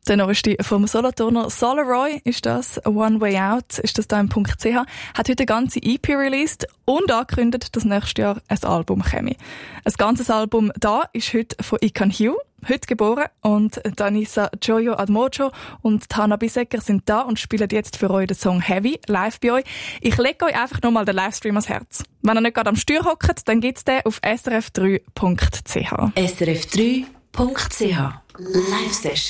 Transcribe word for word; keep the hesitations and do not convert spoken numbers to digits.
Der neueste vom Solothurner Solaroy ist das. One Way Out ist das da im Punkt C H. Hat heute eine ganze E P released und angekündigt, dass nächstes Jahr ein Album käme. Ein ganzes Album da ist heute von Ikan Hugh, heute geboren, und Danisa Joyo Admojo und Hannah Bisecker sind da und spielen jetzt für euch den Song Heavy live bei euch. Ich lege euch einfach nochmal den Livestream ans Herz. Wenn ihr nicht gerade am Steuer hockt, dann gibt's den auf s r f drei punkt c h. s r f drei punkt c h Live Session.